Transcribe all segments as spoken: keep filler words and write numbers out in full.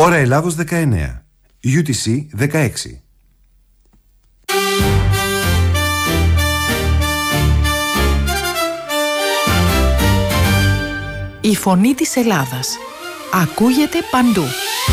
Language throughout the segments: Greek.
Ώρα Ελλάδος δεκαεννέα, γιου τι σι δεκαέξι. Η φωνή της Ελλάδας ακούγεται παντού.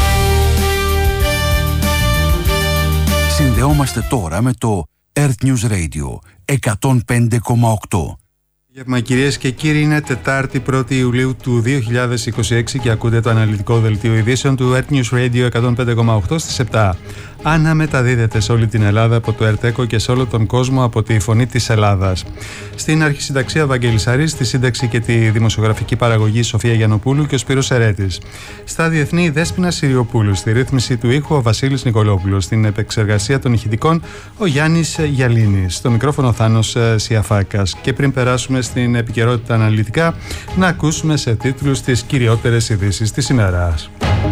Συνδεόμαστε τώρα με το Earth News Radio εκατόν πέντε κόμμα οκτώ. Γεύμα, κυρίες και κύριοι, είναι Τετάρτη πρώτη Ιουλίου του δύο χιλιάδες είκοσι έξι και ακούτε το αναλυτικό δελτίο ειδήσεων του Earth News Radio εκατόν πέντε κόμμα οκτώ στις επτά. Αναμεταδίδεται σε όλη την Ελλάδα από το ΕΡΤΕΚΟ και σε όλο τον κόσμο από τη Φωνή της Ελλάδας. Στην αρχισυνταξία Βαγγέλης Αρής, στη σύνταξη και τη δημοσιογραφική παραγωγή Σοφία Γιαννοπούλου και ο Σπύρος Ερέτης. Στα διεθνή η Δέσποινα Συριοπούλου, στη ρύθμιση του ήχου ο Βασίλης Νικολόπουλος, στην επεξεργασία των ηχητικών ο Γιάννης Γιαλίνης, στο μικρόφωνο Θάνος Σιαφάκας. Και πριν περάσουμε στην επικαιρότητα αναλυτικά, να ακούσουμε σε τίτλους τις κυριότερες ειδήσεις της ημέρας.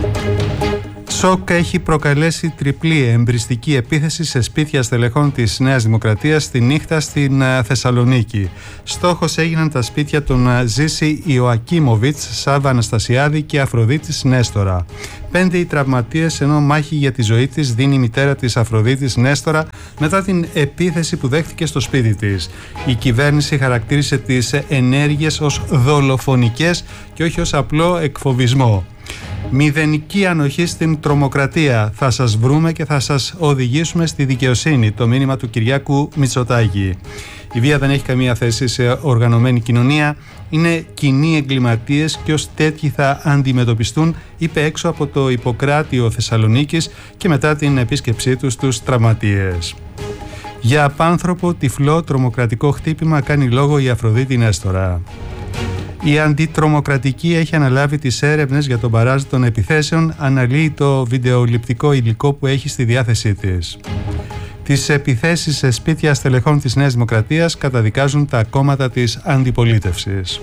Σοκ έχει προκαλέσει τριπλή εμπριστική επίθεση σε σπίτια στελεχών της Νέας Δημοκρατίας τη νύχτα στην Θεσσαλονίκη. Στόχος έγιναν τα σπίτια των Ζήση Ιωακίμοβιτς, Σάβα Αναστασιάδη και Αφροδίτης Νέστορα. Πέντε οι τραυματίες, ενώ μάχη για τη ζωή της δίνει η μητέρα της Αφροδίτης Νέστορα μετά την επίθεση που δέχτηκε στο σπίτι της. Η κυβέρνηση χαρακτήρισε τις ενέργειες ως δολοφονικές και όχι ως απλό εκφοβισμό. Μηδενική ανοχή στην τρομοκρατία. Θα σας βρούμε και θα σας οδηγήσουμε στη δικαιοσύνη. Το μήνυμα του Κυριάκου Μητσοτάκη. Η βία δεν έχει καμία θέση σε οργανωμένη κοινωνία. Είναι κοινοί εγκληματίες και ως τέτοιοι θα αντιμετωπιστούν, είπε έξω από το Ιπποκράτιο Θεσσαλονίκης και μετά την επίσκεψή του στους τραυματίες. Για απάνθρωπο, τυφλό, τρομοκρατικό χτύπημα κάνει λόγο η Αφροδίτη Νέστορα. Η αντιτρομοκρατική έχει αναλάβει τις έρευνες για τον μπαράζ των επιθέσεων, αναλύει το βιντεοληπτικό υλικό που έχει στη διάθεσή της. Τις επιθέσεις σε σπίτια στελεχών της Νέας Δημοκρατίας καταδικάζουν τα κόμματα της αντιπολίτευσης.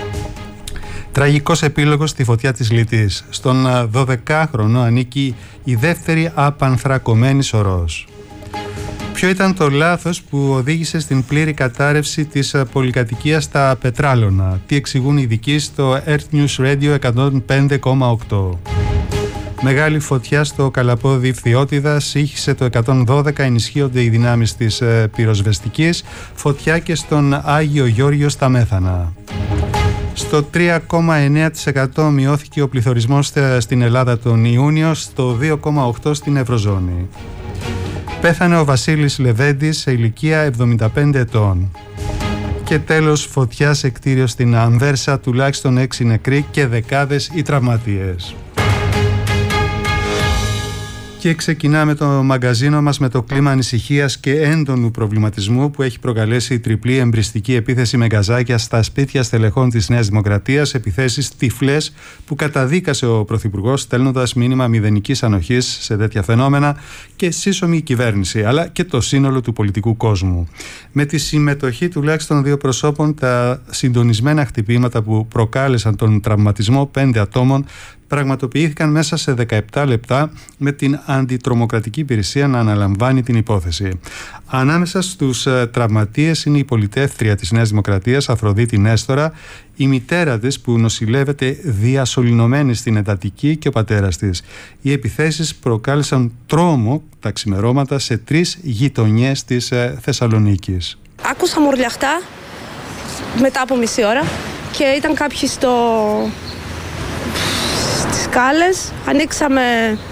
Τραγικός επίλογος στη φωτιά της Λυτής. Στον δωδεκάχρονο ανήκει η δεύτερη απανθρακωμένη σωρός. Ποιο ήταν το λάθος που οδήγησε στην πλήρη κατάρρευση της πολυκατοικίας στα Πετράλωνα? Τι εξηγούν οι ειδικοί στο Earth News Radio εκατόν πέντε κόμμα οκτώ. Μεγάλη φωτιά στο Καλαπόδι Φθιώτιδας, ήχησε το εκατόν δώδεκα, ενισχύονται οι δυνάμεις της πυροσβεστικής. Φωτιά και στον Άγιο Γεώργιο στα Μέθανα. Στο τρία κόμμα εννέα τοις εκατό μειώθηκε ο πληθωρισμός στην Ελλάδα τον Ιούνιο, στο δύο κόμμα οκτώ τοις εκατό στην Ευρωζώνη. Πέθανε ο Βασίλης Λεβέντης σε ηλικία εβδομήντα πέντε ετών. Και τέλος, φωτιά σε κτίριο στην Ανβέρσα, τουλάχιστον έξι νεκροί και δεκάδες οι τραυματίες. Και ξεκινάμε το μαγκαζίνο μας με το κλίμα ανησυχίας και έντονου προβληματισμού που έχει προκαλέσει η τριπλή εμπριστική επίθεση με γκαζάκια στα σπίτια στελεχών της Νέας Δημοκρατίας, επιθέσεις τυφλές που καταδίκασε ο Πρωθυπουργός στέλνοντας μήνυμα μηδενικής ανοχής σε τέτοια φαινόμενα και σύσσωμη κυβέρνηση, αλλά και το σύνολο του πολιτικού κόσμου. Με τη συμμετοχή τουλάχιστον δύο προσώπων, τα συντονισμένα χτυπήματα που προκάλεσαν τον τραυματισμό πέντε ατόμων πραγματοποιήθηκαν μέσα σε δεκαεπτά λεπτά, με την αντιτρομοκρατική υπηρεσία να αναλαμβάνει την υπόθεση. Ανάμεσα στους τραυματίες είναι η πολιτεύτρια της Νέας Δημοκρατίας, Αφροδίτη Νέστορα, η μητέρα της που νοσηλεύεται διασωληνωμένη στην εντατική και ο πατέρας της. Οι επιθέσεις προκάλεσαν τρόμο τα ξημερώματα σε τρεις γειτονιές της Θεσσαλονίκης. Άκουσα μουρλιαχτά μετά από μισή ώρα και ήταν κάποιοι στο... στις σκάλες. Ανοίξαμε,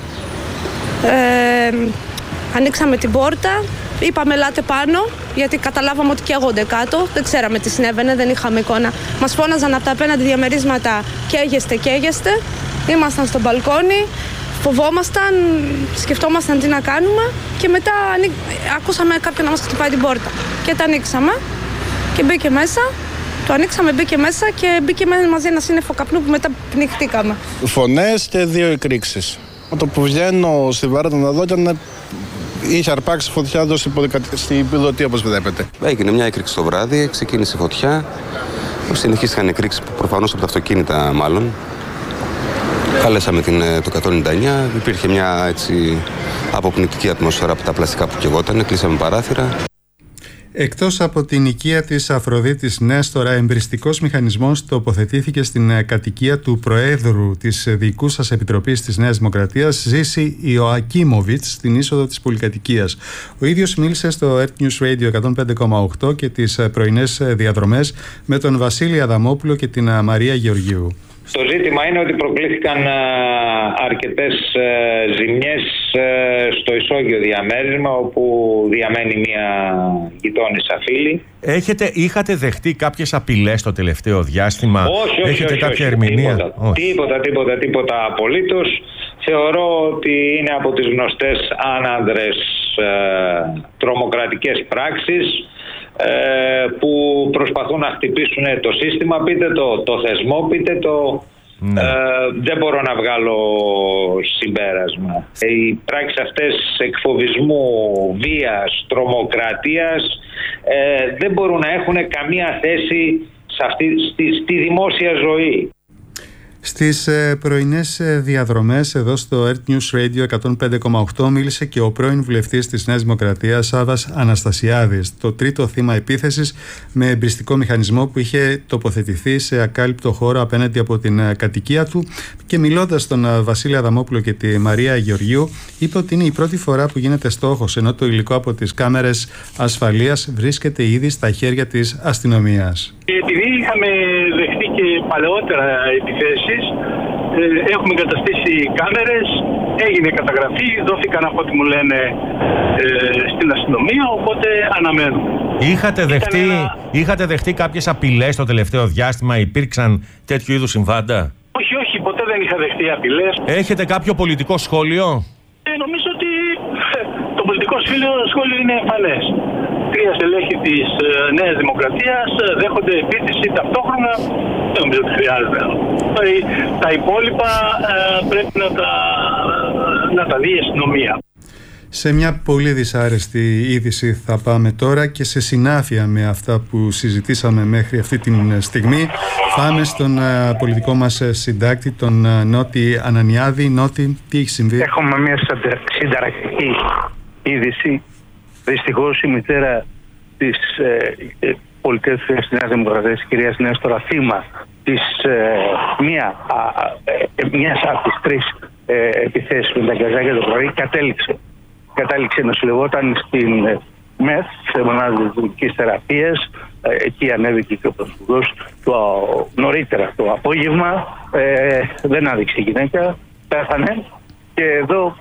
ε, ανοίξαμε την πόρτα, είπαμε ελάτε πάνω, γιατί καταλάβαμε ότι καίγονται κάτω, δεν ξέραμε τι συνέβαινε, δεν είχαμε εικόνα. Μας φώναζαν από τα απέναντι διαμερίσματα καίγεστε, καίγεστε. Ήμασταν στο μπαλκόνι, φοβόμασταν, σκεφτόμασταν τι να κάνουμε και μετά ανοί... ακούσαμε κάποιον να μας χτυπάει την πόρτα. Και τα ανοίξαμε και μπήκε μέσα. Το ανοίξαμε, μπήκε μέσα και μπήκε μαζί ένα σύννεφο καπνού που μετά πνιχτήκαμε. Φωνές και δύο εκρήξεις. Με το που βγαίνω στη βάρκα να δω ήταν, είχε αρπάξει φωτιά εδώ στην πιλωτή, όπως βλέπετε. Έγινε μια έκρηξη το βράδυ, ξεκίνησε φωτιά. Συνεχίστηκαν εκρήξεις προφανώς από τα αυτοκίνητα μάλλον. Καλέσαμε την, το εκατόν ενενήντα εννιά, υπήρχε μια έτσι αποπνικτική ατμόσφαιρα από τα πλαστικά που καιγόταν, κλείσαμε παράθυρα. Εκτός από την οικία της Αφροδίτης Νέστορα, εμπριστικός μηχανισμός τοποθετήθηκε στην κατοικία του Προέδρου της Διοικούσας Επιτροπής της Νέας Δημοκρατίας, Ζήση Ιωακίμοβιτς, στην είσοδο της πολυκατοικίας. Ο ίδιος μίλησε στο Earth News Radio εκατόν πέντε κόμμα οκτώ και τις πρωινές διαδρομές με τον Βασίλη Αδαμόπουλο και την Μαρία Γεωργίου. Το ζήτημα είναι ότι προκλήθηκαν αρκετές ζημιές στο ισόγειο διαμέρισμα, όπου διαμένει μια γειτόνισσα φίλη. Έχετε, είχατε δεχτεί κάποιες απειλές το τελευταίο διάστημα? Όχι, όχι, Έχετε όχι, κάποια όχι, ερμηνεία? Τίποτα, όχι. τίποτα, τίποτα, τίποτα απολύτως. Θεωρώ ότι είναι από τις γνωστές άνανδρες ε, τρομοκρατικές πράξεις ε, που προσπαθούν να χτυπήσουν το σύστημα, πείτε το, το θεσμό, πείτε το... Ναι. Ε, δεν μπορώ να βγάλω συμπέρασμα. Οι πράξεις αυτές εκφοβισμού, βίας, τρομοκρατίας ε, δεν μπορούν να έχουν καμία θέση σε αυτή, στη, στη δημόσια ζωή. Στις ε, πρωινές ε, διαδρομές εδώ στο Earth News Radio εκατόν πέντε κόμμα οκτώ μίλησε και ο πρώην βουλευτής της Νέας Δημοκρατίας, Σάββας Αναστασιάδης, το τρίτο θύμα επίθεσης με εμπριστικό μηχανισμό που είχε τοποθετηθεί σε ακάλυπτο χώρο απέναντι από την ε, κατοικία του, και μιλώντας στον ε, Βασίλη Αδαμόπουλο και τη Μαρία Γεωργίου, είπε ότι είναι η πρώτη φορά που γίνεται στόχος, ενώ το υλικό από τις κάμερες ασφαλείας βρίσκεται ήδη στα χέρια της αστυνομίας. Επειδή είχαμε δεχτεί και παλαιότερα επιθέσεις, ε, έχουμε εγκαταστήσει κάμερες, έγινε καταγραφή, δόθηκαν από ό,τι μου λένε ε, στην αστυνομία, οπότε αναμένουμε. Είχατε δεχτεί, ένα... είχατε δεχτεί κάποιες απειλές το τελευταίο διάστημα? Υπήρξαν τέτοιου είδους συμβάντα? Όχι, όχι, ποτέ δεν είχα δεχτεί απειλές. Έχετε κάποιο πολιτικό σχόλιο? Ε, νομίζω ότι ε, το πολιτικό σχόλιο, σχόλιο είναι εμφανές. Τρία στελέχη της ε, Νέας Δημοκρατίας ε, δέχονται επίθεση ταυτόχρονα. Δεν νομίζω ότι χρειάζεται. Τα υπόλοιπα ε, πρέπει να τα, να τα δει η αστυνομία. Σε μια πολύ δυσάρεστη είδηση θα πάμε τώρα, και σε συνάφεια με αυτά που συζητήσαμε μέχρι αυτή τη στιγμή. Πάμε στον uh, πολιτικό μας συντάκτη, τον uh, Νότι Ανανιάδη. Νότι, τι έχει συμβεί? Έχουμε μια συνταρακτική είδηση. Δυστυχώς η μητέρα της ε, ε, πολιτείας της Νέας Δημοκρατίας, κυρίας Νέστορα, θύμα της ε, μία, ε, μιας από τις τρεις ε, επιθέσεις με τα γκαζάκια το πρωί, κατέληξε. Κατάληξε να συλλογόταν στην ε, ΜΕΘ, σε μονάδα δυτικής θεραπείας. Ε, εκεί ανέβηκε και ο Πρωθυπουργός το, νωρίτερα το απόγευμα. Ε, δεν άδειξε η γυναίκα, πέθανε, και εδώ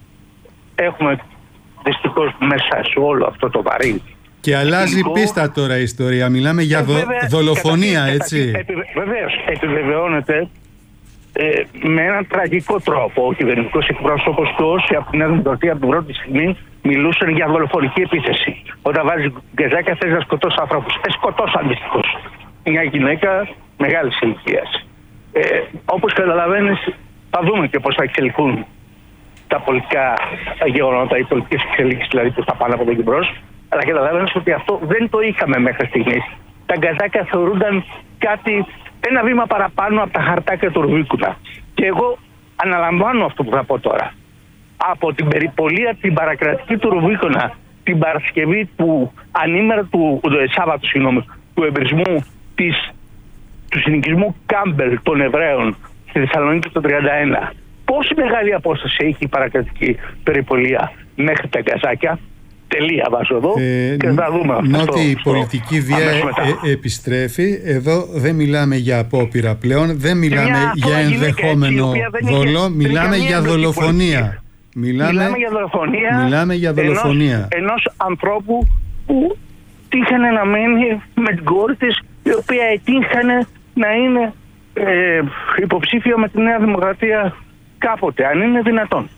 έχουμε δυστυχώς μέσα σε όλο αυτό το βαρύ. Και αλλάζει Ελληνικό... πίστα τώρα η ιστορία. Μιλάμε για δο... βέβαια, δολοφονία, κατα... έτσι. Επι... Βεβαίως, επιβεβαιώνεται ε, με έναν τραγικό τρόπο. Ο κυβερνητικός εκπρόσωπος και όσοι από την Νέα Δημοκρατία από την πρώτη στιγμή μιλούσαν για δολοφονική επίθεση. Όταν βάζει γκαζάκια, θες να σκοτώσει άνθρωπους. Ε, σκοτώσαν δυστυχώς μια γυναίκα μεγάλης ηλικίας. Ε, όπως καταλαβαίνεις, θα δούμε και πώς θα εξελιχθούν τα πολιτικά γεγονότα, οι πολιτικές εξελίξεις δηλαδή που θα πάνε από εδώ και μπρος. Αλλά καταλαβαίνεις ότι αυτό δεν το είχαμε μέχρι στιγμής. Τα γκαζάκια θεωρούνταν κάτι, ένα βήμα παραπάνω από τα χαρτάκια του Ρουβίκουνα. Και εγώ αναλαμβάνω αυτό που θα πω τώρα. Από την περιπολία την παρακρατική του Ρουβίκουνα, την Παρασκευή του ανήμερα του Σάββατου, συγγνώμη, του εμπρισμού της, του συνοικισμού Κάμπελ των Εβραίων στη Θεσσαλονίκη το τριάντα ένα. Πόση μεγάλη απόσταση έχει η παρακρατική περιπολία μέχρι τα γκαζάκια? Τελεία βάζω εδώ ε, και θα δούμε αυτό. Νότι η πολιτική βία ε, επιστρέφει. Εδώ δεν μιλάμε για απόπειρα πλέον, δεν μιλάμε για ενδεχόμενο δολό, μιλάμε για δολοφονία. Μιλάμε, μιλάμε για δολοφονία, μιλάμε για δολοφονία. Ενός, ενός ανθρώπου που τύχανε να μείνει με την κόρη της, η οποία ετύχανε να είναι ε, υποψήφιο με τη Νέα Δημοκρατία κάποτε, αν είναι δυνατόν.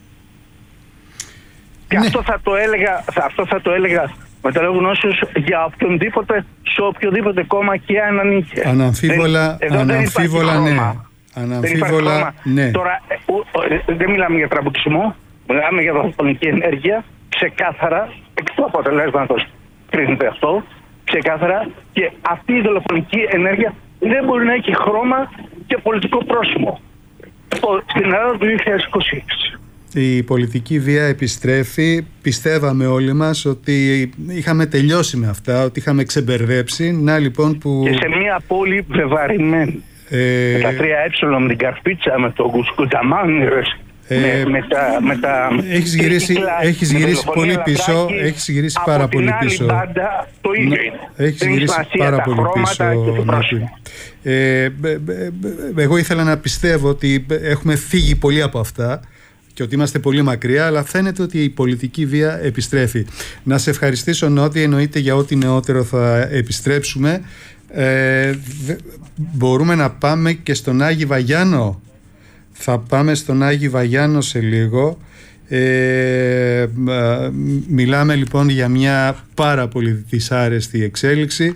Και ναι. αυτό, θα το έλεγα, αυτό θα το έλεγα με το λόγο γνώσεως για οποιονδήποτε, σε οποιοδήποτε κόμμα και αν ανήκε. Αναμφίβολα, δεν, αναμφίβολα δεν ναι. Αναμφίβολα ναι. Τώρα ε, δεν μιλάμε για τραμπουκισμό, μιλάμε για δολοφονική ενέργεια, ξεκάθαρα, εκ του αποτελέσματος κρίνεται αυτό, ξεκάθαρα, και αυτή η δολοφονική ενέργεια δεν μπορεί να έχει χρώμα και πολιτικό πρόσημο. Στην Ελλάδα του δύο χιλιάδες είκοσι έξι. Η πολιτική βία επιστρέφει. Πιστεύαμε όλοι μας ότι είχαμε τελειώσει με αυτά, ότι είχαμε ξεμπερδέψει. Να λοιπόν που... Και σε μια πόλη βεβαρημένη. Ε... Με τα τρία ε, με την Καρπίτσα, με το Κουταμάνιρες. Ε, με, με τα, με τα έχεις γυρίσει, έχεις γυρίσει πολύ πίσω. Έχεις γυρίσει πάρα πολύ πίσω. Από την άλλη μπάντα το ίδιο είναι. Έχεις γυρίσει πάρα πολύ πίσω. Ε, εγώ ήθελα να πιστεύω ότι έχουμε φύγει πολύ από αυτά και ότι είμαστε πολύ μακριά, αλλά φαίνεται ότι η πολιτική βία επιστρέφει. Να σε ευχαριστήσω, Νότι, εννοείται για ό,τι νεότερο θα επιστρέψουμε. Ε, μπορούμε να πάμε και στον Άγη Βαγιάνο. Θα πάμε στον Άγη Βαγιάνο σε λίγο. Ε, μιλάμε λοιπόν για μια πάρα πολύ δυσάρεστη εξέλιξη.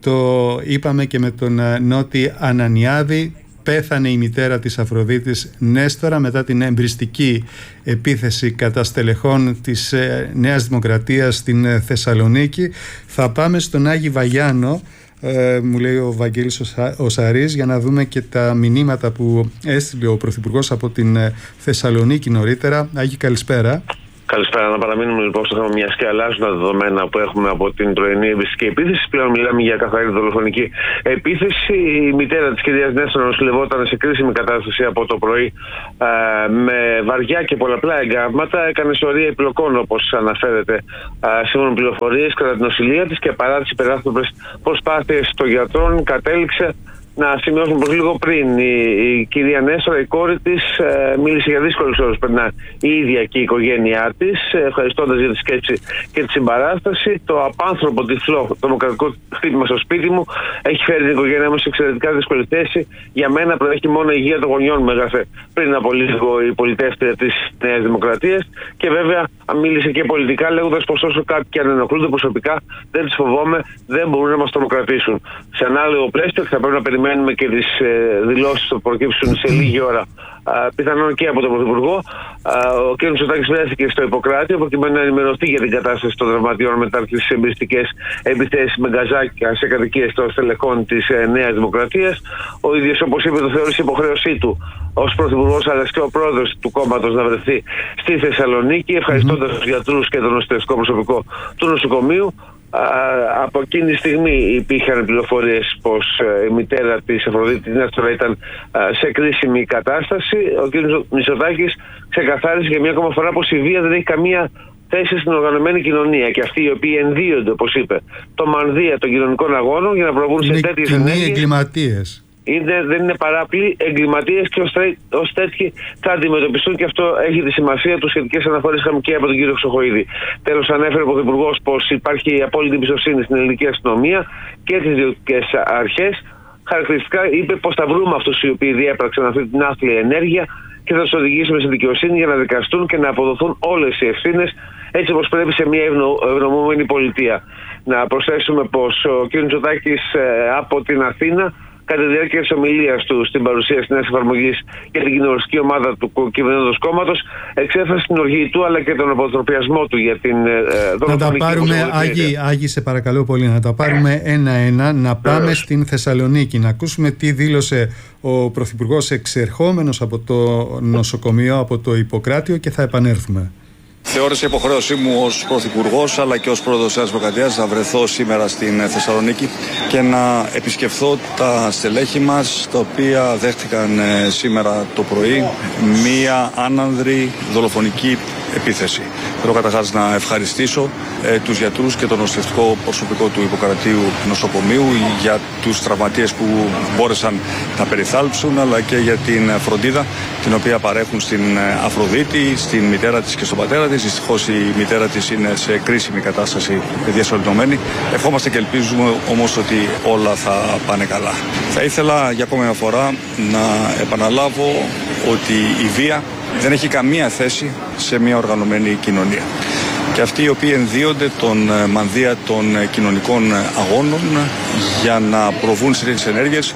Το είπαμε και με τον Νότι Ανανιάδη. Πέθανε η μητέρα της Αφροδίτης Νέστορα μετά την εμπριστική επίθεση κατά στελεχών της Νέας Δημοκρατίας στην Θεσσαλονίκη. Θα πάμε στον Άγη Βαγιάνο, ε, μου λέει ο Βαγγέλης ο Σαρής, για να δούμε και τα μηνύματα που έστειλε ο Πρωθυπουργός από την Θεσσαλονίκη νωρίτερα. Άγη, καλησπέρα. Καλησπέρα. Να παραμείνουμε λοιπόν στο θέμα, μια και αλλάζουν τα δεδομένα που έχουμε από την πρωινή εμπιστική επίθεση. Πλέον μιλάμε για καθαρή δολοφονική επίθεση. Η μητέρα της κυρίας Νέστορα νοσηλευόταν σε κρίσιμη κατάσταση από το πρωί α, με βαριά και πολλαπλά εγκάβματα. Έκανε σωρία επιπλοκών, όπως αναφέρεται σύμφωνα με πληροφορίες, κατά την νοσηλεία της, και παρά τις υπεράνθρωπες προσπάθειες των γιατρών κατέληξε. Να σημειώσουμε πως λίγο πριν η, η κυρία Νέστορα, η κόρη της, ε, μίλησε για δύσκολες ώρες περνά η ίδια και η οικογένειά της, ευχαριστώντας για τη σκέψη και τη συμπαράσταση. Το απάνθρωπο τυφλό τρομοκρατικό χτύπημα στο σπίτι μου έχει φέρει την οικογένειά μου σε εξαιρετικά δύσκολη θέση. Για μένα προέχει μόνο η υγεία των γονιών μου, έγραφε πριν από λίγο η πολιτεύτρια της Νέας Δημοκρατίας. Και βέβαια μίλησε και πολιτικά, λέγοντας πως όσο κάποιοι και αν ενοχλούνται προσωπικά, δεν τις φοβόμαι, δεν μπορούν να μας τρομοκρατήσουν. Σε ανάλογο πλαίσιο θα πρέπει να περιμένουμε και τις ε, δηλώσεις που προκύψουν σε λίγη ώρα, α, πιθανόν και από τον Πρωθυπουργό. Α, ο κ. Μητσοτάκης βρέθηκε στο Ιπποκράτιο προκειμένου να ενημερωθεί για την κατάσταση των τραυματιών μετά τις εμπριστικές επιθέσεις με γκαζάκια σε κατοικίες των στελεχών της ε, Νέας Δημοκρατίας. Ο ίδιος, όπως είπε, το θεώρησε υποχρέωσή του ως Πρωθυπουργός, αλλά και ο πρόεδρος του κόμματος, να βρεθεί στη Θεσσαλονίκη, ευχαριστώντας τους γιατρούς και το νοσηλευτικό προσωπικό του νοσοκομείου. Α, από εκείνη τη στιγμή υπήρχαν πληροφορίες πως ε, η μητέρα της Αφροδίτης Νέστορα ήταν α, σε κρίσιμη κατάσταση. Ο κ. Μητσοτάκης ξεκαθάρισε για μια ακόμα φορά πως η βία δεν έχει καμία θέση στην οργανωμένη κοινωνία, και αυτοί οι οποίοι ενδύονται, όπως είπε, το μανδύα των κοινωνικών αγώνων για να προβούν σε τέτοιες ενέργειες. Είναι εγκληματίες. Είναι, δεν είναι παράπλοι, εγκληματίες, και ως τέτοιοι θα αντιμετωπιστούν, και αυτό έχει τη σημασία του. Σχετικές αναφορές είχαμε και από τον κύριο Χρυσοχοΐδη. Τέλος, ανέφερε ο Πρωθυπουργός πως υπάρχει απόλυτη εμπιστοσύνη στην ελληνική αστυνομία και τις ιδιωτικές αρχές. Χαρακτηριστικά είπε πως θα βρούμε αυτούς οι οποίοι διέπραξαν αυτή την άθλια ενέργεια και θα τους οδηγήσουμε σε δικαιοσύνη για να δικαστούν και να αποδοθούν όλες οι ευθύνες, έτσι όπως πρέπει σε μια ευνομούμενη πολιτεία. Να προσθέσουμε πως ο κ. Μητσοτάκης από την Αθήνα, κατά τη διάρκεια της ομιλίας του στην παρουσίαση της νέας εφαρμογής για την κοινοβουλευτική ομάδα του κυβερνώντος κόμματος, εξέφρασε την οργή του αλλά και τον αποτροπιασμό του για την δολοφονική. Να τα πάρουμε, Άγη, Άγη, σε παρακαλώ πολύ, να τα πάρουμε ένα-ένα, να πάμε Βεβαίως. στην Θεσσαλονίκη, να ακούσουμε τι δήλωσε ο Πρωθυπουργός εξερχόμενος από το νοσοκομείο, από το Ιπποκράτιο, και θα επανέλθουμε. Θεώρησε υποχρέωσή μου ως Πρωθυπουργός αλλά και ως Πρόεδρος της Δημοκρατίας να βρεθώ σήμερα στην Θεσσαλονίκη και να επισκεφθώ τα στελέχη μας, τα οποία δέχτηκαν σήμερα το πρωί μία άνανδρη δολοφονική επίθεση. Θέλω καταρχάς να ευχαριστήσω ε, τους γιατρούς και το νοσηλευτικό προσωπικό του Ιπποκρατίου νοσοκομείου για τους τραυματίες που μπόρεσαν να περιθάλψουν, αλλά και για την φροντίδα την οποία παρέχουν στην Αφροδίτη, στην μητέρα της και στον πατέρα της. Δυστυχώς η μητέρα της είναι σε κρίσιμη κατάσταση, διασωληνωμένη. Ευχόμαστε και ελπίζουμε όμως ότι όλα θα πάνε καλά. Θα ήθελα για ακόμη μια φορά να επαναλάβω ότι η βία δεν έχει καμία θέση σε μια οργανωμένη κοινωνία. Και αυτοί οι οποίοι ενδύονται τον μανδύα των κοινωνικών αγώνων για να προβούν σε τέτοιες ενέργειες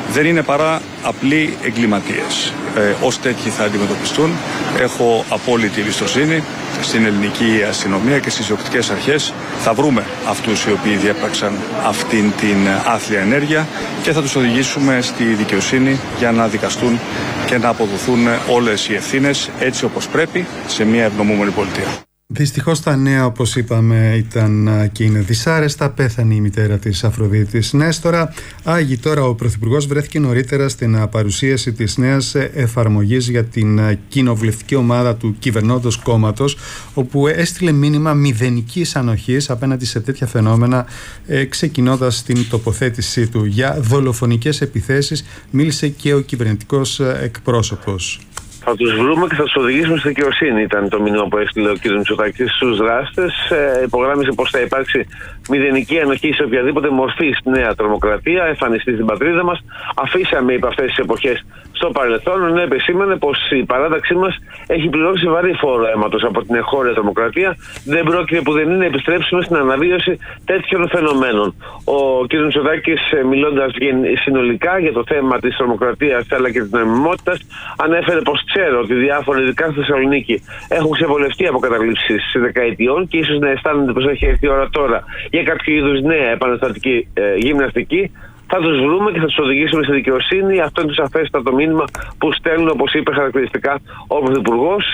δεν είναι παρά απλοί εγκληματίες. Ε, ως τέτοιοι θα αντιμετωπιστούν. Έχω απόλυτη εμπιστοσύνη στην ελληνική αστυνομία και στις διοκτικές αρχές. Θα βρούμε αυτούς οι οποίοι διέπραξαν αυτήν την άθλια ενέργεια και θα τους οδηγήσουμε στη δικαιοσύνη για να δικαστούν και να αποδοθούν όλες οι ευθύνες έτσι όπως πρέπει σε μια ευνομούμενη πολιτεία. Δυστυχώς τα νέα, όπως είπαμε, ήταν και είναι δυσάρεστα. Πέθανε η μητέρα της Αφροδίτης Νέστορα. Άγι τώρα ο Πρωθυπουργός βρέθηκε νωρίτερα στην παρουσίαση της νέας εφαρμογής για την κοινοβουλευτική ομάδα του κυβερνώντος κόμματος, όπου έστειλε μήνυμα μηδενικής ανοχής απέναντι σε τέτοια φαινόμενα, ε, ξεκινώντας την τοποθέτησή του. Για δολοφονικές επιθέσεις μίλησε και ο κυβερνητικός εκπρόσωπος. Θα τους βρούμε και θα τους οδηγήσουμε στη δικαιοσύνη, ήταν το μήνυμα που έστειλε ο κ. Μητσοτάκης στους δράστες. Ε, υπογράμμισε πως θα υπάρξει μηδενική ανοχή σε οποιαδήποτε μορφή νέα τρομοκρατία εμφανιστεί στην πατρίδα μας. Αφήσαμε υπ' αυτές τις εποχές στο παρελθόν, ενώ επεσήμανε πως η παράταξή μας έχει πληρώσει βαρύ φόρο αίματος από την εγχώρια τρομοκρατία. Δεν πρόκειται που δεν είναι να επιστρέψουμε στην αναβίωση τέτοιων φαινομένων. Ο κ. Μητσοτάκης, μιλώντας συνολικά για το θέμα της τρομοκρατίας αλλά και της νομιμότητας, ανέφερε πως ξέρω ότι διάφοροι, ειδικά στη Θεσσαλονίκη, έχουν ξεβολευτεί από καταρρύψεις δεκαετιών και ίσως να αισθάνονται πως έχει έρθει η ώρα τώρα για κάποιο είδους νέα επαναστατική ε, γυμναστική. Θα τους βρούμε και θα τους οδηγήσουμε στη δικαιοσύνη. Αυτό είναι το σαφέστατο μήνυμα που στέλνουν, όπως είπε χαρακτηριστικά ο Πρωθυπουργός.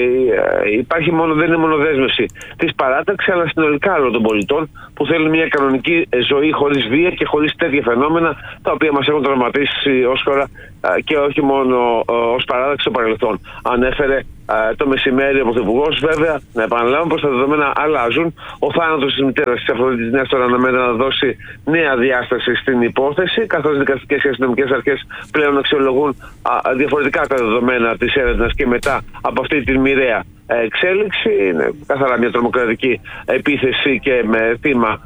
Ε, υπάρχει μόνο, δεν είναι μόνο δέσμευση της παράταξης, αλλά συνολικά όλων των πολιτών που θέλουν μια κανονική ζωή χωρίς βία και χωρίς τέτοια φαινόμενα τα οποία μας έχουν τραυματίσει ως χώρα και όχι μόνο ως παράταξη στο παρελθόν. Ανέφερε το μεσημέρι ο Πρωθυπουργός, βέβαια, να επαναλάβουμε πως τα δεδομένα αλλάζουν. Ο θάνατος της μητέρας της Αφροδίτης Νέστορα αναμένεται να δώσει νέα διάσταση στην υπόθεση, καθώς δικαστικές και αστυνομικές αρχές πλέον αξιολογούν διαφορετικά τα δεδομένα της έρευνας και μετά από αυτή τη μοιραία εξέλιξη. Είναι καθαρά μια τρομοκρατική επίθεση και με θύμα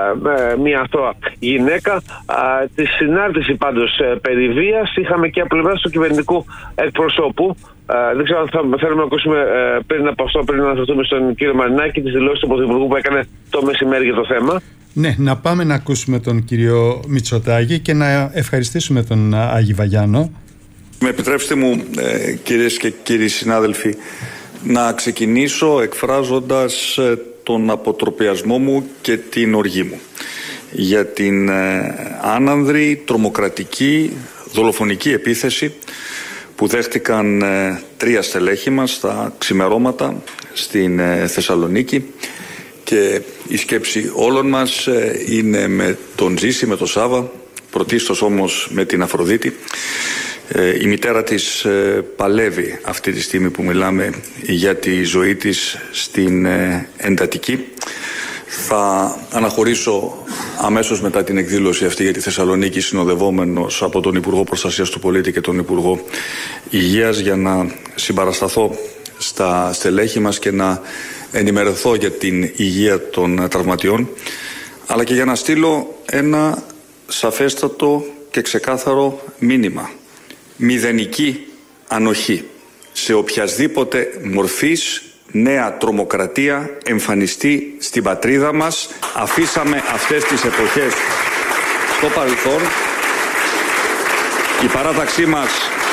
με μια αθώα γυναίκα. Τη συνάρτηση πάντως περί βίας είχαμε και από πλευράς του κυβερνητικού εκπροσώπου. Δεν ξέρω αν θα θέλουμε να ακούσουμε πριν από αυτό, πριν να αναφερθούμε στον κύριο Μαρινάκη, τις δηλώσεις του Πρωθυπουργού που έκανε το μεσημέρι για το θέμα. Ναι, να πάμε να ακούσουμε τον κύριο Μητσοτάκη και να ευχαριστήσουμε τον Άγι Βαγιάνο. Με επιτρέψτε μου, ε, κυρίες και κύριοι συνάδελφοι, να ξεκινήσω εκφράζοντας ε, τον αποτροπιασμό μου και την οργή μου για την ε, άνανδρη, τρομοκρατική, δολοφονική επίθεση που δέχτηκαν ε, τρία στελέχη μας στα ξημερώματα στην ε, Θεσσαλονίκη, και η σκέψη όλων μας ε, είναι με τον Ζήση, με τον Σάβα, πρωτίστως όμως με την Αφροδίτη. Ε, η μητέρα της ε, παλεύει αυτή τη στιγμή που μιλάμε για τη ζωή της στην ε, εντατική. Θα αναχωρήσω αμέσως μετά την εκδήλωση αυτή για τη Θεσσαλονίκη, συνοδευόμενος από τον Υπουργό Προστασίας του Πολίτη και τον Υπουργό Υγείας, για να συμπαρασταθώ στα στελέχη μας και να ενημερωθώ για την υγεία των τραυματιών, αλλά και για να στείλω ένα σαφέστατο και ξεκάθαρο μήνυμα. Μηδενική ανοχή σε οποιασδήποτε μορφής νέα τρομοκρατία εμφανιστεί στην πατρίδα μας. Αφήσαμε αυτές τις εποχές στο παρελθόν. Η παράταξή μας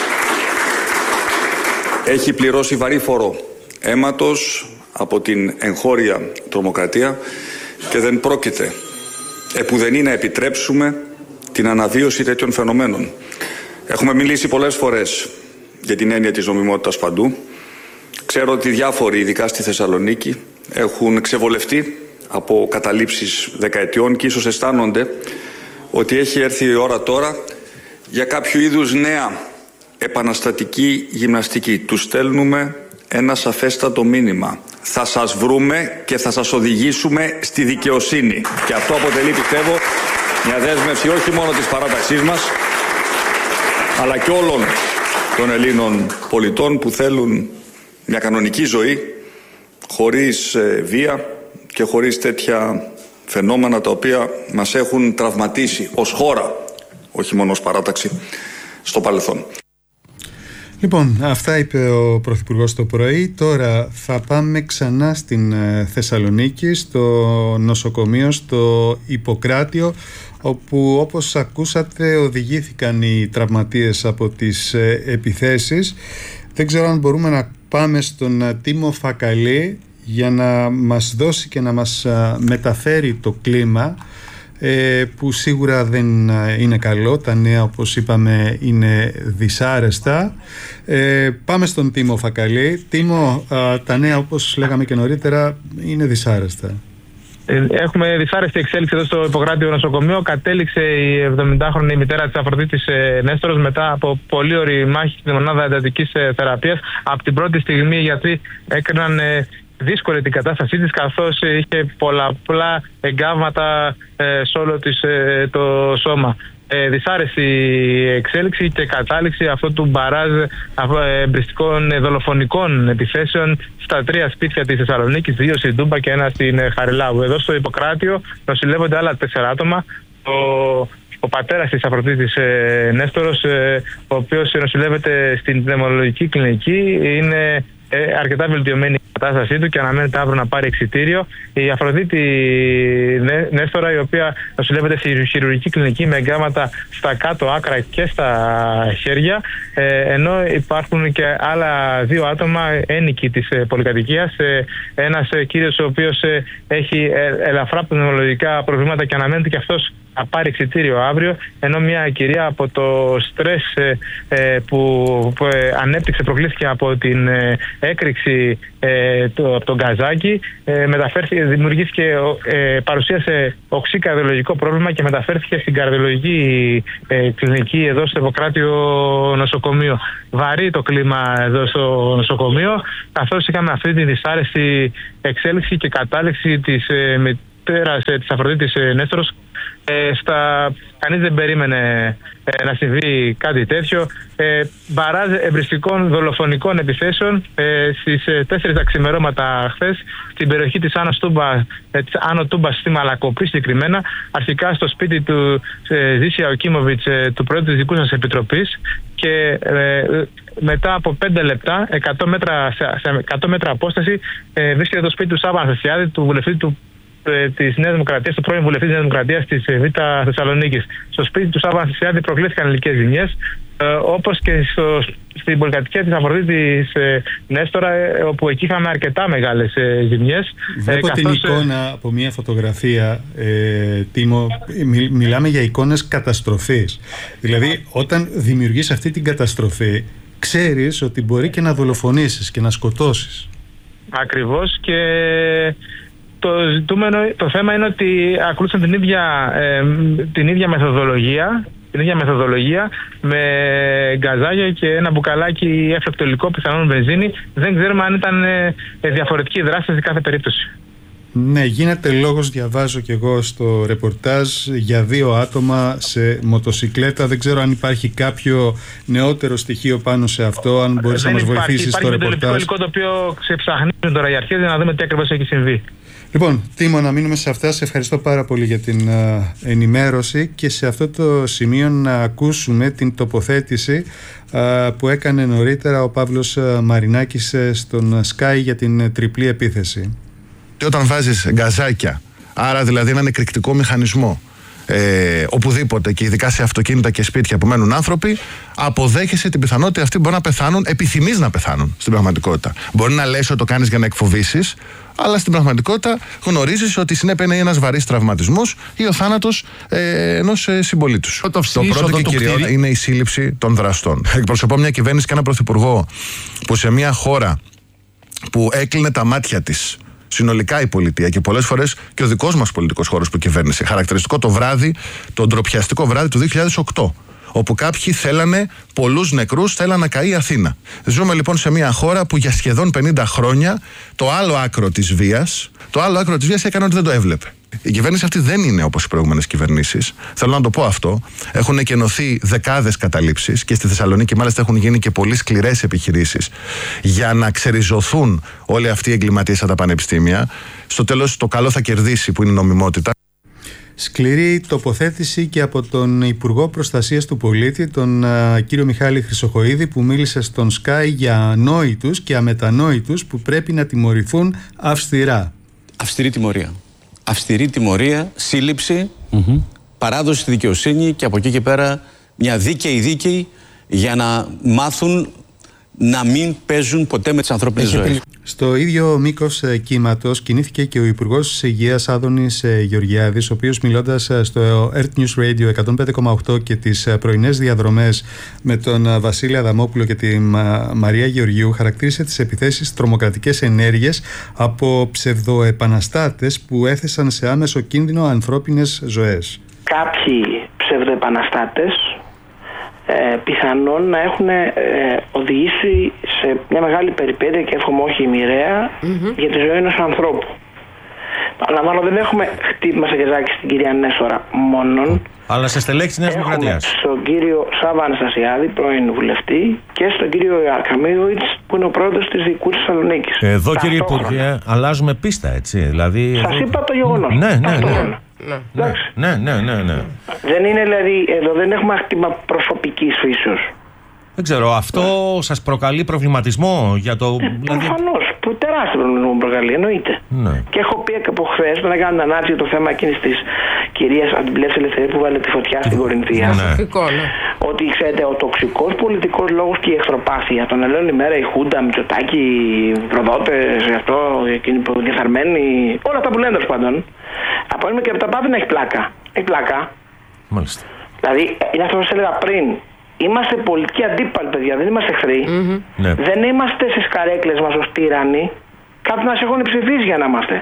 έχει πληρώσει βαρύ φόρο αίματος από την εγχώρια τρομοκρατία και δεν πρόκειται επουδενή να επιτρέψουμε την αναβίωση τέτοιων φαινομένων. Έχουμε μιλήσει πολλές φορές για την έννοια της νομιμότητας παντού. Ξέρω ότι διάφοροι, ειδικά στη Θεσσαλονίκη, έχουν ξεβολευτεί από καταλήψεις δεκαετιών και ίσως αισθάνονται ότι έχει έρθει η ώρα τώρα για κάποιο είδους νέα επαναστατική γυμναστική. Τους στέλνουμε ένα σαφέστατο μήνυμα. Θα σας βρούμε και θα σας οδηγήσουμε στη δικαιοσύνη. Και αυτό αποτελεί, πιστεύω, μια δέσμευση όχι μόνο της παράταξής μας, αλλά και όλων των Ελλήνων πολιτών που θέλουν μια κανονική ζωή χωρίς ε, βία και χωρίς τέτοια φαινόμενα τα οποία μας έχουν τραυματίσει ως χώρα, όχι μόνο ως παράταξη, στο παρελθόν. Λοιπόν, αυτά είπε ο Πρωθυπουργός το πρωί. Τώρα θα πάμε ξανά στην Θεσσαλονίκη, στο νοσοκομείο, στο Ιπποκράτιο, όπου όπως ακούσατε οδηγήθηκαν οι τραυματίες από τις επιθέσεις. Δεν ξέρω αν μπορούμε να πάμε στον Τίμο Φακαλή για να μας δώσει και να μας μεταφέρει το κλίμα, που σίγουρα δεν είναι καλό. Τα νέα, όπως είπαμε, είναι δυσάρεστα. Ε, πάμε στον Τίμο Φακαλή. Τίμο, τα νέα, όπως λέγαμε και νωρίτερα, είναι δυσάρεστα. Έχουμε δυσάρεστη εξέλιξη εδώ στο Ιπποκράτιο νοσοκομείο. Κατέληξε η εβδομηντάχρονη μητέρα της Αφροδίτης Νέστορος μετά από πολύ ωρή μάχη στην μονάδα εντατικής θεραπείας. Από την πρώτη στιγμή οι γιατροί έκαναν δύσκολη την κατάστασή της, καθώς είχε πολλαπλά εγκάβματα σε όλο της το σώμα. Ε, δυσάρεστη εξέλιξη και κατάληξη αυτού του μπαράζ εμπριστικών δολοφονικών επιθέσεων στα τρία σπίτια της Θεσσαλονίκης, δύο στην Τούμπα και ένα στην Χαριλάου. Εδώ στο Ιπποκράτιο νοσηλεύονται άλλα τέσσερα άτομα. Ο, ο πατέρας της Αφροδίτης ε, Νέστορος, ε, ο οποίος νοσηλεύεται στην πνευμονολογική κλινική, είναι ε, αρκετά βελτιωμένη η κατάστασή του και αναμένεται αύριο να πάρει εξιτήριο. Η Αφροδίτη Νέστορα, η οποία νοσηλεύεται στη χειρουργική κλινική με εγκάματα στα κάτω άκρα και στα χέρια, ε, ενώ υπάρχουν και άλλα δύο άτομα ένοικοι της ε, πολυκατοικίας. Ε, ένας ε, κύριος ο οποίος ε, έχει ε, ελαφρά πνευμονολογικά προβλήματα και αναμένεται και αυτός να πάρει εξιτήριο αύριο, ενώ μια κυρία από το στρες ε, ε, που, που ε, ανέπτυξε, προκλήθηκε από την ε, έκρηξη ε, το, από τον γκαζάκι, ε, μεταφέρθηκε, δημιουργήθηκε, ε, παρουσίασε οξύ καρδιολογικό πρόβλημα και μεταφέρθηκε στην καρδιολογική ε, κλινική εδώ στο Ιπποκράτιο νοσοκομείο. Βαρύ το κλίμα εδώ στο νοσοκομείο, καθώς είχαμε αυτή τη δυσάρεστη εξέλιξη και κατάληξη της ε, μητέρας ε, της Αφροδίτης ε, Νέστορος. Ε, στα... Κανείς δεν περίμενε ε, να συμβεί κάτι τέτοιο. Ε, μπαράζ εμπριστικών δολοφονικών επιθέσεων ε, στις ε, τέσσερις τα ξημερώματα χθες στην περιοχή της Άνω Τούμπα, ε, της Άνω Τούμπα στη Μαλακοπή συγκεκριμένα, αρχικά στο σπίτι του ε, Ζήσια Οκίμοβιτς, ε, του Προέδρου της δικού σας Επιτροπής, και ε, μετά από πέντε λεπτά, εκατό μέτρα, σε εκατό μέτρα απόσταση, ε, βρίσκεται το σπίτι του Σάββα Αναστασιάδη, του βουλευτή του της Νέας Δημοκρατίας, του πρώην βουλευτή της Νέας Δημοκρατίας της Β' Θεσσαλονίκης. Στο σπίτι του Σάββα Αναστασιάδη προκλήθηκαν υλικές ζημιές, ε, όπως και στο, στην πολυκατοικία της Αφροδίτης ε, Νέστορα, ε, όπου εκεί είχαμε αρκετά μεγάλες ε, ζημιές. Βλέπω ε, την καθώς, εικόνα από μια φωτογραφία, ε, Τίμο, μι, μιλάμε για εικόνες καταστροφής. Δηλαδή, όταν δημιουργείς αυτή την καταστροφή, ξέρεις ότι μπορεί και να δολοφονήσεις και να σκοτώσεις. Ακριβώς, και το ζητούμενο, το θέμα είναι ότι ακολούθησαν την ίδια, ε, την ίδια μεθοδολογία, την ίδια μεθοδολογία με γκαζάγια και ένα μπουκαλάκι έφρακτο υλικό, πιθανόν βενζίνη. Δεν ξέρουμε αν ήταν ε, διαφορετική δράση σε κάθε περίπτωση. Ναι, γίνεται λόγος, διαβάζω και εγώ στο ρεπορτάζ, για δύο άτομα σε μοτοσικλέτα. Δεν ξέρω αν υπάρχει κάποιο νεότερο στοιχείο πάνω σε αυτό, αν μπορείς να μας βοηθήσεις στο ρεπορτάζ. Υπάρχει υλικό το οποίο ξεψαχνίζουν τώρα οι αρχές για να δούμε τι ακριβώς έχει συμβεί. Λοιπόν, Τίμο, να μείνουμε σε αυτά. Σε ευχαριστώ πάρα πολύ για την uh, ενημέρωση, και σε αυτό το σημείο να ακούσουμε την τοποθέτηση uh, που έκανε νωρίτερα ο Παύλος uh, Μαρινάκης uh, στον Sky για την uh, τριπλή επίθεση. Όταν βάζεις γκαζάκια, άρα δηλαδή έναν εκρηκτικό μηχανισμό, ε, οπουδήποτε, και ειδικά σε αυτοκίνητα και σπίτια που μένουν άνθρωποι, αποδέχεσαι την πιθανότητα αυτοί μπορεί να πεθάνουν, επιθυμείς να πεθάνουν στην πραγματικότητα. Μπορεί να λες ότι το κάνεις για να εκφοβήσεις, αλλά στην πραγματικότητα γνωρίζεις ότι συνέπεια είναι ένας βαρύς τραυματισμός ή ο θάνατος ε, ενός ε, συμπολίτου σου. Το, το πρώτο και κυριότερο είναι η σύλληψη των δραστών. Εκπροσωπώ μια κυβέρνηση και ένα πρωθυπουργό που σε μια χώρα που έκλεινε τα μάτια της συνολικά η πολιτεία, και πολλές φορές και ο δικός μας πολιτικός χώρος που κυβέρνησε, χαρακτηριστικό το βράδυ, το ντροπιαστικό βράδυ του δύο χιλιάδες οκτώ, όπου κάποιοι θέλανε πολλούς νεκρούς, θέλανε να καεί η Αθήνα. Ζούμε λοιπόν σε μια χώρα που για σχεδόν πενήντα χρόνια το άλλο άκρο της βίας, το άλλο άκρο της βίας έκανε ότι δεν το έβλεπε. Η κυβέρνηση αυτή δεν είναι όπως οι προηγούμενες κυβερνήσεις. Θέλω να το πω αυτό. Έχουν εκενωθεί δεκάδες καταλήψεις, και στη Θεσσαλονίκη μάλιστα έχουν γίνει και πολύ σκληρές επιχειρήσεις για να ξεριζωθούν όλοι αυτοί οι εγκληματίες από τα πανεπιστήμια. Στο τέλος το καλό θα κερδίσει, που είναι η νομιμότητα. Σκληρή τοποθέτηση και από τον Υπουργό Προστασίας του Πολίτη, τον α, κύριο Μιχάλη Χρυσοχοΐδη, που μίλησε στον Sky για ανόητους και αμετανόητους που πρέπει να τιμωρηθούν αυστηρά. Αυστηρή τιμωρία. Αυστηρή τιμωρία, σύλληψη, mm-hmm. παράδοση στη δικαιοσύνη και από εκεί και πέρα μια δίκαιη δίκαιη για να μάθουν να μην παίζουν ποτέ με τις ανθρώπινες ζωές. Στο ίδιο μήκος κύματος κινήθηκε και ο Υπουργός Υγείας Άδωνης Γεωργιάδης, ο οποίος μιλώντας στο Earth News Radio εκατόν πέντε κόμμα οκτώ και τις πρωινές διαδρομές με τον Βασίλη Αδαμόπουλο και τη Μαρία Γεωργίου, χαρακτήρισε τις επιθέσεις τρομοκρατικές ενέργειες από ψευδοεπαναστάτες που έθεσαν σε άμεσο κίνδυνο ανθρώπινες ζωές. Κάποιοι ψευδοεπαναστάτες Ε, πιθανόν να έχουν ε, οδηγήσει σε μια μεγάλη περιπέτεια και εύχομαι όχι μοιραία mm-hmm. για τη ζωή ενός ανθρώπου. Παραλαμβάνω, δεν έχουμε χτύπημα σε γεζάκι στην κυρία Νέστορα μόνον. Αλλά σε στελέχη της Νέας Δημοκρατίας. Στον κύριο Σάβα Αναστασιάδη, πρώην βουλευτή, και στον κύριο Αρκαμίδοβιτς, που είναι ο πρόεδρος της Δικού της Θεσσαλονίκης. Εδώ, κύριε Υπουργέ, αλλάζουμε πίστα, έτσι. Δηλαδή, σας εδώ... είπα το γεγονός. Ναι, ναι, ναι. Ναι. Ναι, ναι, ναι, ναι. Δεν είναι δηλαδή, εδώ δεν έχουμε χτύπημα προσωπικής φύσεως. Δεν ξέρω, αυτό σας προκαλεί προβληματισμό για το... Ε, δηλαδή... Προφανώς, που τεράστιο προβληματισμό προκαλεί, εννοείται. Ναι. Και έχω πει και από χθες, όταν έκανα την ανάρτηση το θέμα εκείνης της κυρίας Αντιπλεύσης Ελευθερίου που βάλε τη φωτιά στην Κορινθία. Ναι. Ναι. Ότι ξέρετε, ο τοξικός πολιτικός λόγος και η εχθροπάθεια, τον ελέγχουν η μέρα η Χούντα, Μητσοτάκη, οι προδότες, αυτό, εκείνοι που διεφθαρμένοι, όλα αυτά που λένε τέλος πάντων. Από ένα και από τα πάντα να έχει πλάκα. Έχει πλάκα. Μάλιστα. Δηλαδή, είναι αυτό που σας έλεγα πριν. Είμαστε πολιτικοί αντίπαλοι, παιδιά, δεν είμαστε εχθροί. Mm-hmm. Ναι. Δεν είμαστε στις καρέκλες μας ως τύρανοι. Κάποιοι μας έχουν ψηφίσει για να είμαστε.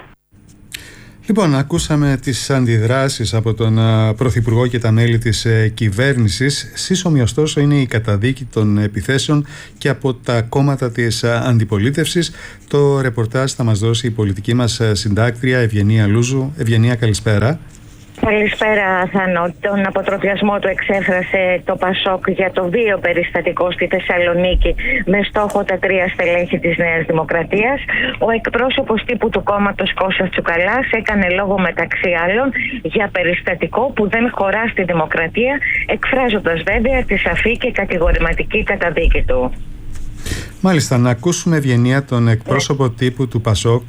Λοιπόν, ακούσαμε τις αντιδράσεις από τον uh, Πρωθυπουργό και τα μέλη της uh, κυβέρνησης. Σύσσωμη ωστόσο είναι η καταδίκη των επιθέσεων και από τα κόμματα της uh, αντιπολίτευσης. Το ρεπορτάζ θα μας δώσει η πολιτική μας uh, συντάκτρια Ευγενία Λούζου. Ευγενία, καλησπέρα. Καλησπέρα, Θάνο. Τον αποτροπιασμό του εξέφρασε το Πασόκ για το βίο περιστατικό στη Θεσσαλονίκη με στόχο τα τρία στελέχη της Νέας Δημοκρατίας. Ο εκπρόσωπος τύπου του κόμματος Κώστας Τσουκαλάς έκανε λόγο μεταξύ άλλων για περιστατικό που δεν χωρά στη δημοκρατία, εκφράζοντας βέβαια τη σαφή και κατηγορηματική καταδίκη του. Μάλιστα, να ακούσουμε, Ευγενία, τον εκπρόσωπο τύπου του Πασόκ,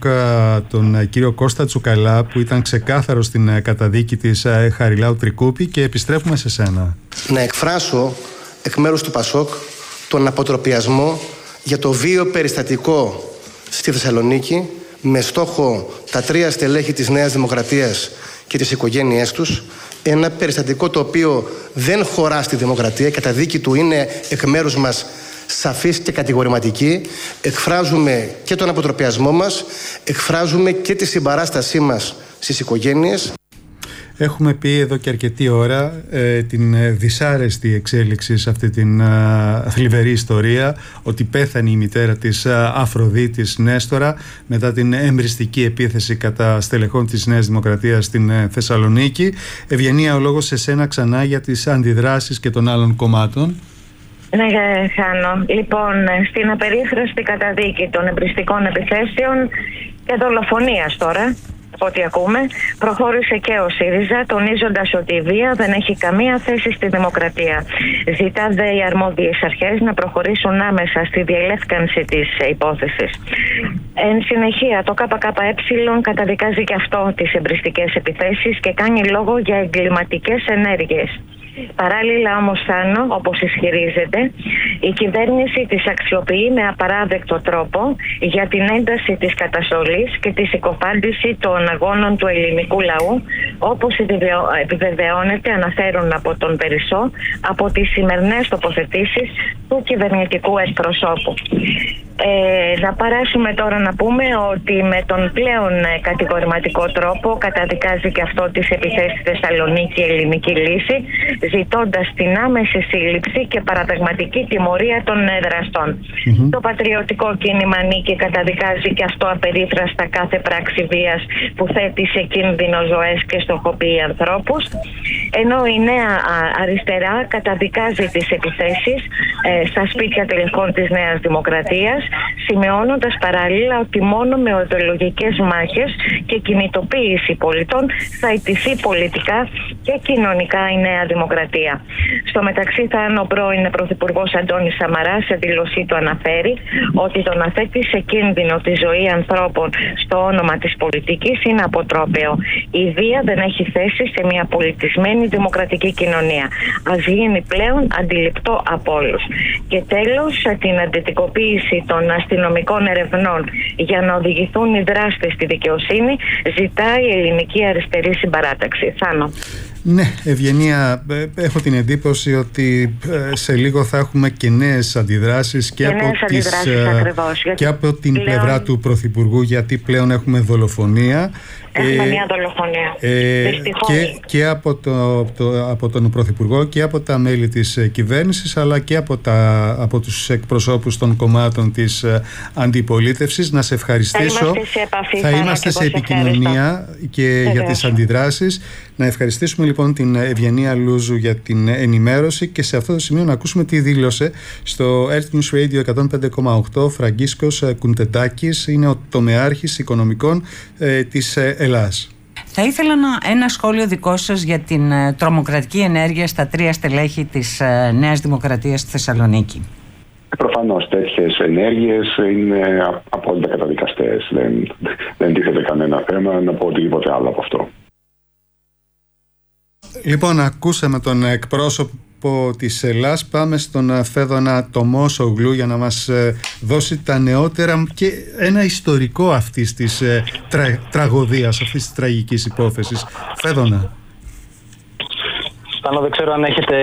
τον κύριο Κώστα Τσουκαλά, που ήταν ξεκάθαρο στην καταδίκη της Χαριλάου Τρικούπη, και επιστρέφουμε σε σένα. Να εκφράσω εκ μέρους του Πασόκ τον αποτροπιασμό για το βίο περιστατικό στη Θεσσαλονίκη με στόχο τα τρία στελέχη της Νέας Δημοκρατίας και τις οικογένειές τους. Ένα περιστατικό το οποίο δεν χωρά στη δημοκρατία. Η καταδίκη του είναι εκ μέρους μας σαφής και κατηγορηματική. Εκφράζουμε και τον αποτροπιασμό μας, εκφράζουμε και τη συμπαράστασή μας στις οικογένειες. Έχουμε πει εδώ και αρκετή ώρα ε, την δυσάρεστη εξέλιξη σε αυτή την ε, θλιβερή ιστορία, ότι πέθανε η μητέρα της ε, Αφροδίτης Νέστορα μετά την εμπριστική επίθεση κατά στελεχών της Νέας Δημοκρατίας στην ε, Θεσσαλονίκη. Ευγενία, ο λόγος σε σένα ξανά για τις αντιδράσεις και των άλλων κομμάτων. Ναι, Χάνο. Λοιπόν, στην απερίφραστη καταδίκη των εμπριστικών επιθέσεων και δολοφονίας τώρα, από ό,τι ακούμε, προχώρησε και ο ΣΥΡΙΖΑ, τονίζοντας ότι η βία δεν έχει καμία θέση στη δημοκρατία. Ζητά δε οι αρμόδιες αρχές να προχωρήσουν άμεσα στη διελεύκανση της υπόθεσης. Εν συνεχεία, το ΚΚΕ καταδικάζει και αυτό τις εμπριστικές επιθέσεις και κάνει λόγο για εγκληματικές ενέργειες. Παράλληλα όμως, Θάνο, όπως ισχυρίζεται, η κυβέρνηση τις αξιοποιεί με απαράδεκτο τρόπο για την ένταση της καταστολής και τη συκοφάντηση των αγώνων του ελληνικού λαού, όπως επιβεβαιώνεται, αναφέρουν από τον Περισσό, από τις σημερινές τοποθετήσεις του κυβερνητικού εκπροσώπου. Ε, να παράσουμε τώρα να πούμε ότι με τον πλέον κατηγορηματικό τρόπο καταδικάζει και αυτό τις επιθέσεις στη Θεσσαλονίκη η Ελληνική Λύση, ζητώντας την άμεση σύλληψη και παραδειγματική τιμωρία των δραστών. Mm-hmm. Το πατριωτικό κίνημα Νίκη καταδικάζει και αυτό απερίφραστα κάθε πράξη βίας που θέτει σε κίνδυνο ζωές και στοχοποιεί ανθρώπους, ενώ η Νέα Αριστερά καταδικάζει τις επιθέσεις ε, στα σπίτια τελικών της Νέας Δημοκρατίας σημειώνοντας παράλληλα ότι μόνο με οδεολογικές μάχες και κινητοποίηση πολιτών θα ιτηθεί πολιτικά και κοινωνικά η Νέα Δημοκρατία. Στο μεταξύ, θα ο πρώην Πρωθυπουργός Αντώνης Σαμαράς σε δήλωσή του αναφέρει ότι το να θέτει σε κίνδυνο τη ζωή ανθρώπων στο όνομα της πολιτικής είναι αποτρόπαιο. Η βία δεν έχει θέση σε μια πολιτισμένη δημοκρατική κοινωνία. Ας γίνει πλέον αντιληπτό από όλους. Και τέλος, την εντατικοποίηση των αστυνομικών ερευνών για να οδηγηθούν οι δράστες στη δικαιοσύνη ζητάει η ελληνική αριστερή συμπαράταξη. Θάνο. Ναι, Ευγενία, έχω την εντύπωση ότι σε λίγο θα έχουμε και νέες αντιδράσεις και, και, από, νέες τις, αντιδράσεις, ακριβώς, και από την πλέον... πλευρά του Πρωθυπουργού, γιατί πλέον έχουμε δολοφονία. Έχουμε ε, μια δολοφονία. Ε, και, και από, το, το, από τον Πρωθυπουργό και από τα μέλη της κυβέρνησης, αλλά και από, τα, από τους εκπροσώπους των κομμάτων της αντιπολίτευσης. Να σε ευχαριστήσω. Θα είμαστε σε, επαφή, θα είμαστε σε επικοινωνία και Βεβαίως. για τις αντιδράσεις. Να ευχαριστήσουμε λοιπόν την Ευγενία Λούζου για την ενημέρωση και σε αυτό το σημείο να ακούσουμε τι δήλωσε στο Earth News Radio εκατόν πέντε κόμμα οκτώ Φραγκίσκος Κουντεντάκης, είναι ο τομεάρχης οικονομικών ε, της Ελλάς. Θα ήθελα να, ένα σχόλιο δικό σας για την ε, τρομοκρατική ενέργεια στα τρία στελέχη της ε, Νέας Δημοκρατίας στη Θεσσαλονίκη. Προφανώς τέτοιες ενέργειες είναι απόλυτα καταδικαστές. Δεν, δεν τίθεται κανένα θέμα να πω οτιδήποτε άλλο από αυτό. Λοιπόν, ακούσαμε τον εκπρόσωπο της Ελλάς. Πάμε στον Φέδωνα Τομόσογλου για να μας δώσει τα νεότερα και ένα ιστορικό αυτής της τρα, τραγωδίας, αυτής της τραγικής υπόθεσης. Φέδωνα. Πάνω δεν ξέρω αν, έχετε,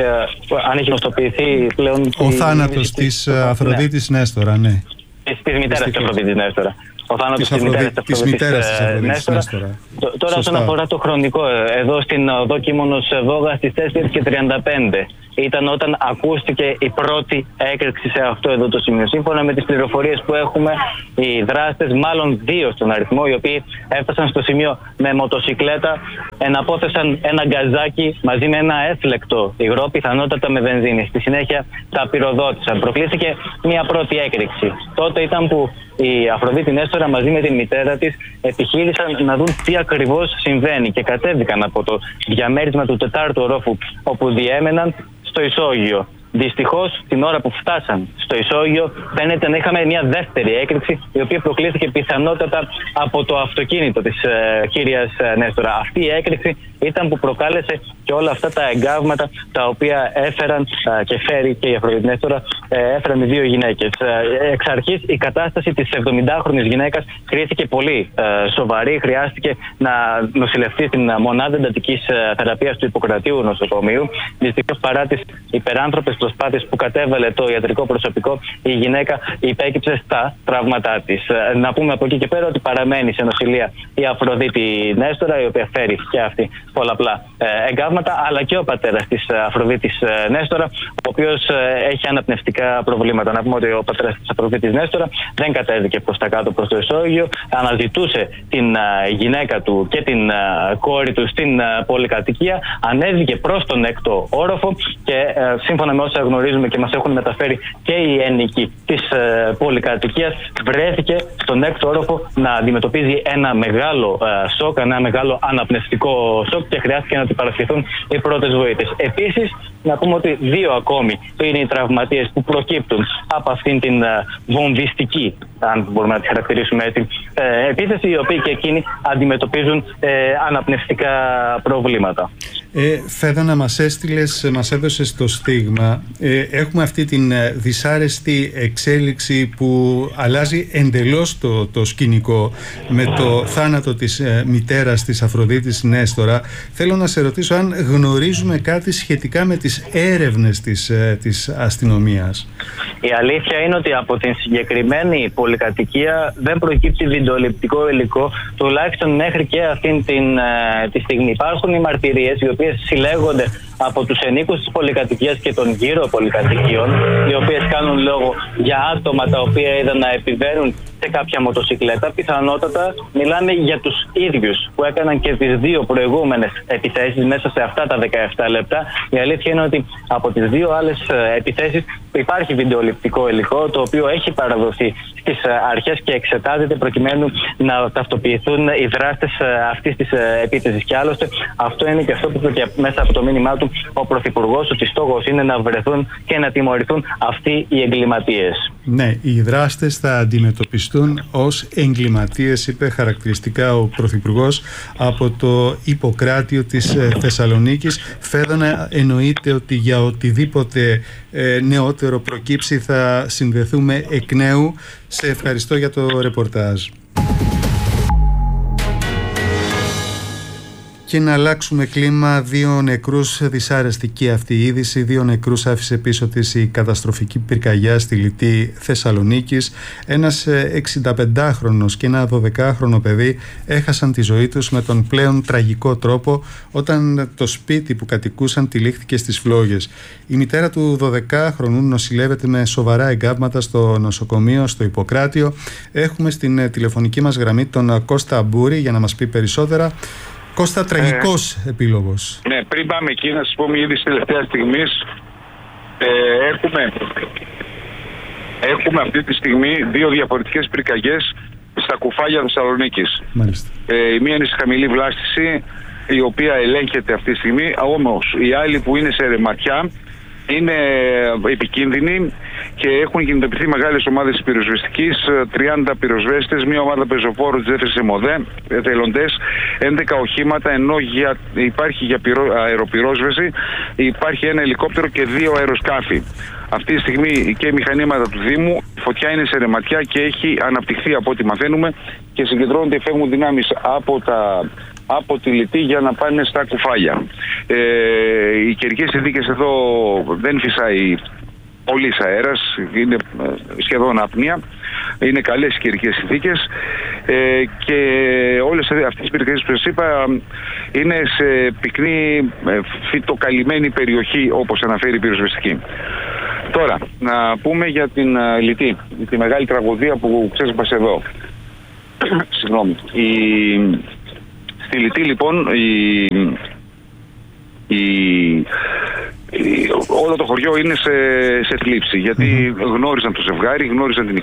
αν έχει γνωστοποιηθεί πλέον... Ο τη... θάνατος τη... της ναι. Αφροδίτης Νέστορα, ναι. Της, της μητέρας της Αφροδίτης Νέστορα. Ο θάνατος της μητέρας της Αφροδίτης Νέστορα. Τώρα όσον αφορά το χρονικό, εδώ στην οδό Κίμωνος Βόγα στις τέσσερις και τριάντα πέντε ήταν όταν ακούστηκε η πρώτη έκρηξη σε αυτό εδώ το σημείο. Σύμφωνα με τις πληροφορίες που έχουμε, οι δράστες, μάλλον δύο στον αριθμό, οι οποίοι έφτασαν στο σημείο με μοτοσικλέτα, εναπόθεσαν ένα γκαζάκι μαζί με ένα έφλεκτο υγρό, πιθανότατα με βενζίνη. Στη συνέχεια τα πυροδότησαν. Προκλήθηκε μια πρώτη έκρηξη. Τότε ήταν που η Αφροδίτη Νέστορα μαζί με τη μητέρα της επιχείρησαν να δουν τι ακριβώς συμβαίνει και κατέβηκαν από το διαμέρισμα του τετάρτου ορόφου όπου διέμεναν στο ισόγειο. Δυστυχώς, την ώρα που φτάσαν στο ισόγειο, φαίνεται να είχαμε μια δεύτερη έκρηξη, η οποία προκλήθηκε πιθανότατα από το αυτοκίνητο της ε, κυρίας Νέστορα. Αυτή η έκρηξη ήταν που προκάλεσε και όλα αυτά τα εγκάβματα τα οποία έφεραν ε, και φέρει και η Αφροδίτη Νέστορα, ε, έφεραν οι δύο γυναίκες. Ε, εξ αρχής η κατάσταση της εβδομηντάχρονης γυναίκας κρίθηκε πολύ ε, σοβαρή. Χρειάστηκε να νοσηλευτεί στην μονάδα εντατικής ε, θεραπείας του Ιπποκρατίου νοσοκομείου. Δυστυχώς, παρά τις υπεράνθρωπες προσπάθειες που κατέβαλε το ιατρικό προσωπικό, η γυναίκα υπέκυψε στα τραύματά της. Να πούμε από εκεί και πέρα ότι παραμένει σε νοσηλεία η Αφροδίτη Νέστορα, η οποία φέρει και αυτή πολλαπλά εγκάβματα, αλλά και ο πατέρας της Αφροδίτης Νέστορα, ο οποίος έχει αναπνευστικά προβλήματα. Να πούμε ότι ο πατέρας της Αφροδίτης Νέστορα δεν κατέβηκε προς τα κάτω προς το ισόγειο, αναζητούσε την γυναίκα του και την κόρη του στην πολυκατοικία, ανέβηκε προς τον έκτο όροφο και σύμφωνα με όσα γνωρίζουμε και μας έχουν μεταφέρει και οι ένοικοι της ε, πολυκατοικίας, βρέθηκε στον έκτο όροφο να αντιμετωπίζει ένα μεγάλο ε, σοκ, ένα μεγάλο αναπνευστικό σοκ και χρειάστηκε να του παρασχεθούν οι πρώτες βοήθειες. Επίσης, να πούμε ότι δύο ακόμη είναι οι τραυματίες που προκύπτουν από αυτήν την ε, βομβιστική, αν μπορούμε να τη χαρακτηρίσουμε έτσι, ε, επίθεση, οι οποίοι και εκείνοι αντιμετωπίζουν ε, αναπνευστικά προβλήματα. Ε, Φέδωνα, μας έστειλες, μας έδωσες το στίγμα. Ε, έχουμε αυτή την δυσάρεστη εξέλιξη που αλλάζει εντελώς το, το σκηνικό με το θάνατο της ε, μητέρας της Αφροδίτης Νέστορα. Θέλω να σε ρωτήσω αν γνωρίζουμε κάτι σχετικά με τις έρευνες της, ε, της αστυνομίας. Η αλήθεια είναι ότι από την συγκεκριμένη πολυκατοικία δεν προκύπτει βιντεοληπτικό υλικό, τουλάχιστον μέχρι και αυτή την, ε, τη στιγμή. Υπάρχουν οι μαρτυρίες, οι οποίες συλλέγονται από τους ενίκους της πολυκατοικίας και των γύρω πολυκατοικιών, οι οποίες κάνουν λόγο για άτομα τα οποία είδαν να επιβαίνουν σε κάποια μοτοσυκλέτα, πιθανότατα μιλάμε για τους ίδιους που έκαναν και τις δύο προηγούμενες επιθέσεις μέσα σε αυτά τα δεκαεπτά λεπτά. Η αλήθεια είναι ότι από τις δύο άλλες επιθέσεις υπάρχει βιντεοληπτικό υλικό, το οποίο έχει παραδοθεί στις αρχές και εξετάζεται προκειμένου να ταυτοποιηθούν οι δράστες αυτής της επίθεσης. Και άλλωστε αυτό είναι και αυτό που είπε και μέσα από το μήνυμά του ο Πρωθυπουργός, ότι στόχος είναι να βρεθούν και να τιμωρηθούν αυτοί οι εγκληματίες. Ναι, οι δράστες θα αντιμετωπιστούν ως εγκληματίες, είπε χαρακτηριστικά ο Πρωθυπουργός από το Ιπποκράτιο της Θεσσαλονίκης. Φέδωνα, εννοείται ότι για οτιδήποτε ε, νεότερο προκύψει θα συνδεθούμε εκ νέου. Σε ευχαριστώ για το ρεπορτάζ. Και να αλλάξουμε κλίμα, δύο νεκρούς, δυσάρεστη αυτή η είδηση. Δύο νεκρούς άφησε πίσω της η καταστροφική πυρκαγιά στη Λυτή Θεσσαλονίκης. Ένας εξηνταπεντάχρονος και ένα δωδεκάχρονο παιδί έχασαν τη ζωή τους με τον πλέον τραγικό τρόπο όταν το σπίτι που κατοικούσαν τυλίχθηκε στις φλόγες. Η μητέρα του δωδεκάχρονου νοσηλεύεται με σοβαρά εγκάβματα στο νοσοκομείο στο Ιπποκράτιο. Έχουμε στην τηλεφωνική μας γραμμή τον Κώστα Μπούρη για να μας πει περισσότερα. Κώστα, τραγικός ε, επίλογος. Ναι, πριν πάμε εκεί να σας πω μια είδηση τελευταία στιγμής. Ε, έχουμε, έχουμε αυτή τη στιγμή δύο διαφορετικές πυρκαγιές στα κουφάλια Θεσσαλονίκης. Μάλιστα. Ε, η μία είναι σε χαμηλή βλάστηση, η οποία ελέγχεται αυτή τη στιγμή, όμως η άλλη που είναι σε ρεματιά είναι επικίνδυνη και έχουν κινητοποιηθεί μεγάλες ομάδες πυροσβεστικής, τριάντα πυροσβέστες, μια ομάδα πεζοφόρου της δεύτερης ΕΜΟΔΕ, εθελοντές, έντεκα οχήματα, ενώ για, υπάρχει για πυρο, αεροπυρόσβεση, υπάρχει ένα ελικόπτερο και δύο αεροσκάφη. Αυτή τη στιγμή και μηχανήματα του Δήμου, η φωτιά είναι σε ρεματιά και έχει αναπτυχθεί από ό,τι μαθαίνουμε και συγκεντρώνονται, φεύγουν δυνάμεις από τα... από τη Λυτή για να πάνε στα κουφάλια. Ε, οι καιρικές συνθήκες εδώ δεν φυσάει πολύς αέρας, είναι σχεδόν απνία, είναι καλές οι καιρικές συνθήκες ε, και όλες αυτές οι πυρκαγιές που σας είπα είναι σε πυκνή φυτοκαλυμμένη περιοχή, όπως αναφέρει η πυροσβεστική. Τώρα, να πούμε για την uh, Λυτή, τη μεγάλη τραγωδία που ξέσπασε εδώ. Συγγνώμη. Η... Στη Λυτή λοιπόν η, η, η, όλο το χωριό είναι σε, σε θλίψη, γιατί mm-hmm. γνώριζαν το ζευγάρι, γνώριζαν την